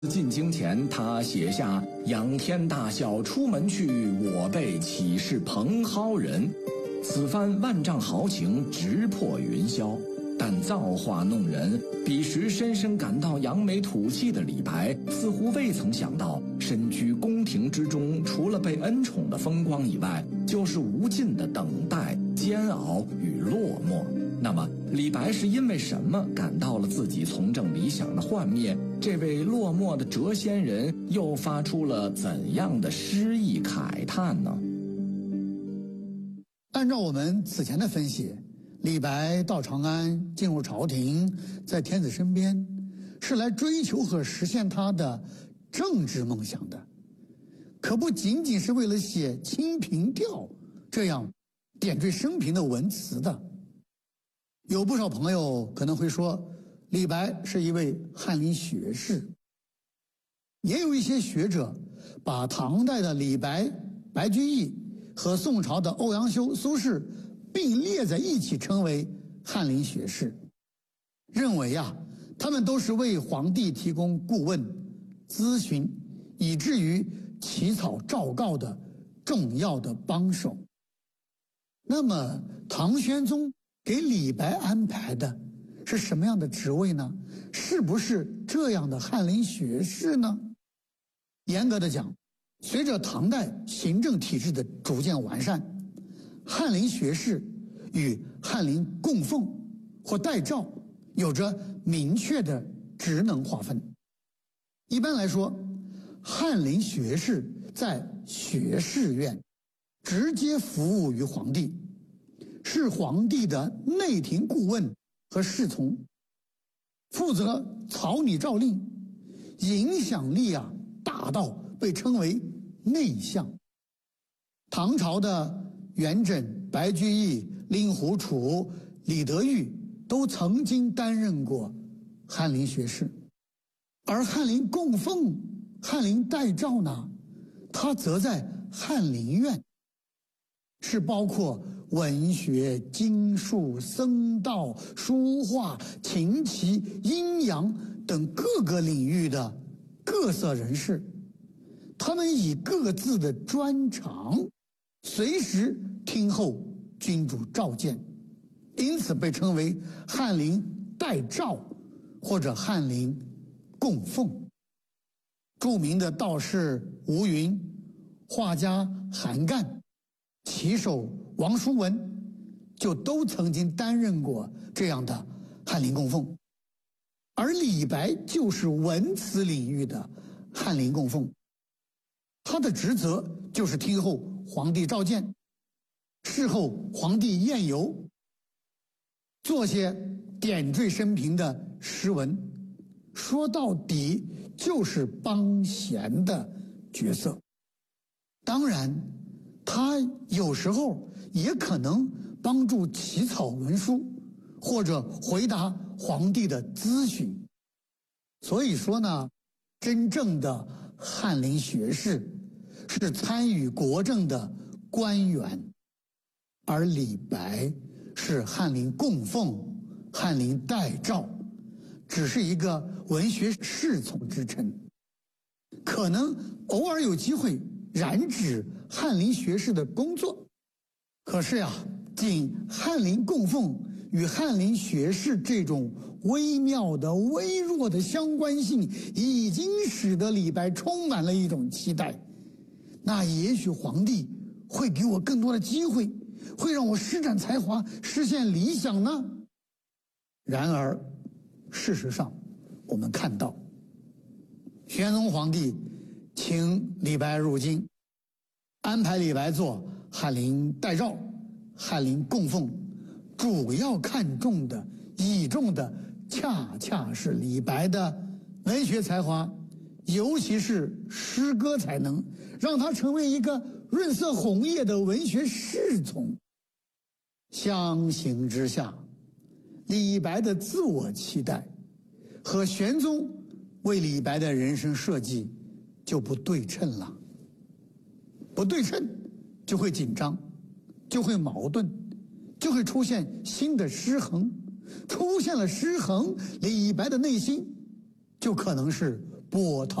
进京前，他写下“仰天大笑出门去，我辈岂是蓬蒿人”。此番万丈豪情直破云霄，但造化弄人。彼时深深感到扬眉吐气的李白，似乎未曾想到，身居宫廷之中，除了被恩宠的风光以外，就是无尽的等待、煎熬与落寞。那么，李白是因为什么感到了自己从政理想的幻灭？这位落寞的谪仙人又发出了怎样的诗意慨叹呢？ 按照我们此前的分析，李白到长安，进入朝廷，在天子身边，是来追求和实现他的政治梦想的，可不仅仅是为了写《清平调》这样点缀生平的文词的。有不少朋友可能会说，李白是一位翰林学士，也有一些学者把唐代的李白、白居易和宋朝的欧阳修、苏轼并列在一起，称为翰林学士，认为他们都是为皇帝提供顾问、咨询，以至于起草诏告的重要的帮手。那么唐玄宗给李白安排的是什么样的职位呢？是不是这样的翰林学士呢？严格的讲，随着唐代行政体制的逐渐完善，翰林学士与翰林供奉或代诏有着明确的职能划分。一般来说，翰林学士在学士院直接服务于皇帝，是皇帝的内廷顾问和侍从，负责草拟诏令，影响力大到被称为内相。唐朝的元稹、白居易、令狐楚、李德裕都曾经担任过翰林学士，而翰林供奉、翰林代诏呢，他则在翰林院，是包括文学、经术、僧道、书画、琴棋、阴阳等各个领域的各色人士，他们以各自的专长随时听候君主召见，因此被称为翰林代诏或者翰林供奉。著名的道士吴云、画家韩干、棋手王叔文就都曾经担任过这样的翰林供奉。而李白就是文词领域的翰林供奉，他的职责就是听候皇帝召见，侍候皇帝宴游，做些点缀生平的诗文，说到底就是帮闲的角色。当然，他有时候也可能帮助起草文书，或者回答皇帝的咨询。所以说呢，真正的翰林学士是参与国政的官员，而李白是翰林供奉、翰林代诏，只是一个文学侍从之称，可能偶尔有机会染指翰林学士的工作。可是仅翰林供奉与翰林学士这种微妙的、微弱的相关性，已经使得李白充满了一种期待。那也许皇帝会给我更多的机会，会让我施展才华，实现理想呢？然而，事实上，我们看到，玄宗皇帝请李白入京，安排李白做翰林代诏、翰林供奉，主要看重的、倚重的，恰恰是李白的文学才华，尤其是诗歌才能，让他成为一个润色红叶的文学侍从。相形之下，李白的自我期待和玄宗为李白的人生设计就不对称了。不对称就会紧张，就会矛盾，就会出现新的失衡。出现了失衡，李白的内心就可能是波涛。